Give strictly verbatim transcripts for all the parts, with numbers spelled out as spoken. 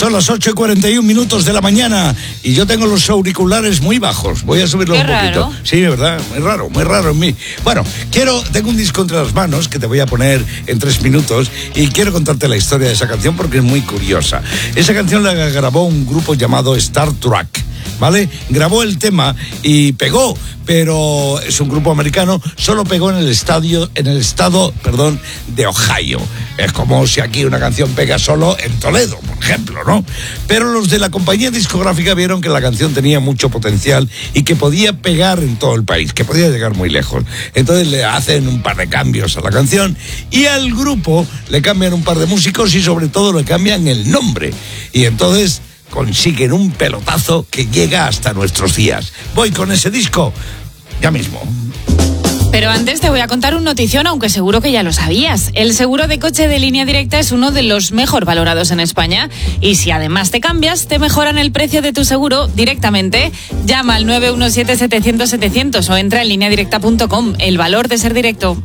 Son las ocho y cuarenta y un minutos de la mañana y yo tengo los auriculares muy bajos. Voy a subirlo Qué un poquito. raro. Sí, ¿verdad? Muy raro, muy raro en mí. Bueno, quiero, tengo un disco entre las manos que te voy a poner en tres minutos y quiero contarte la historia de esa canción porque es muy curiosa. Esa canción la grabó un grupo llamado Star Trek, ¿vale? Grabó el tema y pegó, pero es un grupo americano, solo pegó en el estadio, en el estado, perdón, de Ohio. Es como si aquí una canción pega solo en Toledo, por ejemplo, ¿no? Pero los de la compañía discográfica vieron que la canción tenía mucho potencial y que podía pegar en todo el país, que podía llegar muy lejos. Entonces le hacen un par de cambios a la canción y al grupo le cambian un par de músicos y sobre todo le cambian el nombre. Y entonces consiguen un pelotazo que llega hasta nuestros días. Voy con ese disco ya mismo. Pero antes te voy a contar un notición, aunque seguro que ya lo sabías. El seguro de coche de Línea Directa es uno de los mejor valorados en España. Y si además te cambias, te mejoran el precio de tu seguro directamente. Llama al nueve uno siete, setecientos, setecientos o entra en línea directa punto com. El valor de ser directo.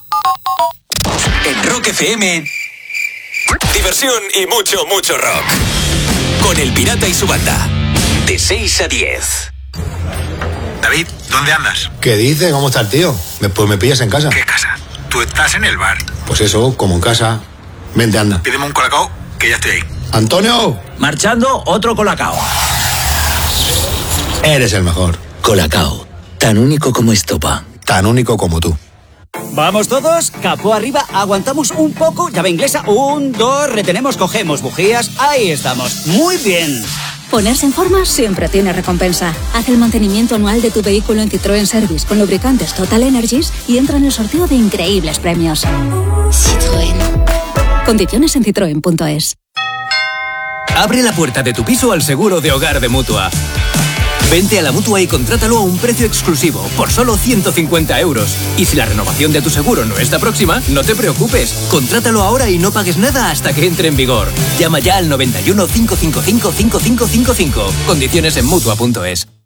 En Rock F M, diversión y mucho, mucho rock. Con El Pirata y su banda. De seis a diez. David, ¿dónde andas? ¿Qué dice? ¿Cómo está el tío? Pues me pillas en casa. ¿Qué casa? Tú estás en el bar. Pues eso, como en casa. Vente, anda. Pídeme un colacao, que ya estoy ahí. ¡Antonio! Marchando, otro colacao. Eres el mejor. Colacao, tan único como estopa. Tan único como tú. Vamos todos, capó arriba, aguantamos un poco, llave inglesa, un, dos, retenemos, cogemos bujías, ahí estamos, muy bien. Ponerse en forma siempre tiene recompensa. Haz el mantenimiento anual de tu vehículo en Citroën Service con lubricantes Total Energies y entra en el sorteo de increíbles premios. Citroën. Condiciones en citroen punto es. Abre la puerta de tu piso al seguro de hogar de Mutua. Vente a la Mutua y contrátalo a un precio exclusivo, por solo ciento cincuenta euros. Y si la renovación de tu seguro no está próxima, no te preocupes. Contrátalo ahora y no pagues nada hasta que entre en vigor. Llama ya al noventa y uno, cinco cinco cinco, cinco cinco cinco cinco. Condiciones en Mutua punto es.